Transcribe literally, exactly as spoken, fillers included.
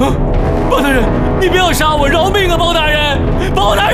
包大人，你不要杀我，饶命啊，包大人，包大人！